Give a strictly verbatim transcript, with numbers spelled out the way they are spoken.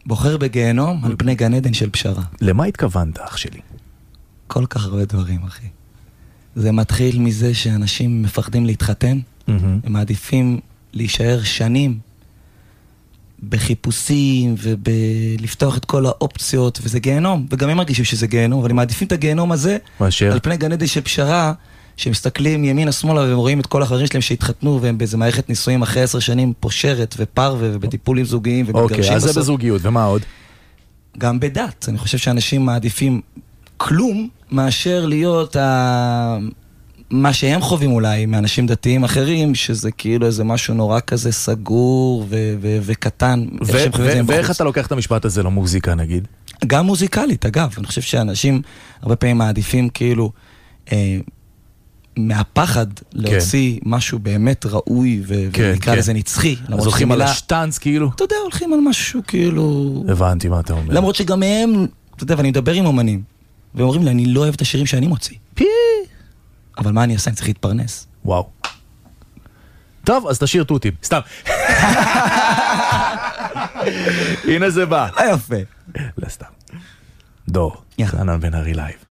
בוחר בגיהנום על פני גן עדן של פשרה. למה התכוונת, אח שלי? כל כך הרבה דברים, אחי. זה מתחיל מזה שאנשים מפחדים להתחתן, הם מעדיפים להישאר שנים בחיפושים ובלפתוח את כל האופציות, וזה גיהנום, וגם הם מרגישים שזה גיהנום, אבל הם מעדיפים את הגיהנום הזה מאשר? על פני גן עדן של פשרה, שמסתכלים ימינה שמאלה והם רואים את כל החברים שלהם שהתחתנו, והם באיזה מערכת נישואים אחרי עשר שנים פושרת ופרווה ובטיפולים זוגיים ומתגרשים. אוקיי, אז זה בזוגיות, ומה עוד? גם בדת, אני חושב שאנשים מעדיפים כלום מאשר להיות ה... מה שהם חווים אולי מאנשים דתיים אחרים, שזה כאילו איזה משהו נורא כזה סגור ו- ו- וקטן. ו- ו- ואיך אתה לוקח את המשפט הזה למוזיקה נגיד? גם מוזיקלית, אגב. אני חושב שאנשים הרבה פעמים מעדיפים כאילו אה, מהפחד להוציא כן. משהו באמת ראוי ו- כן, ונקרא כן. לזה נצחי. אז הולכים על השטנץ כאילו? אתה יודע, הולכים על משהו כאילו... הבנתי מה אתה אומר. למרות שגם הם, אתה יודע, ואני מדבר עם אומנים, והם אומרים לי, אני לא אוהב את השירים שאני מוציא. פי! אבל מה אני אעשה? אני צריך להתפרנס. וואו. טוב, אז תשאיר תותים. סתם. הנה זה בא. לא יפה. לא סתם. דור. חנן בן ארי לייב.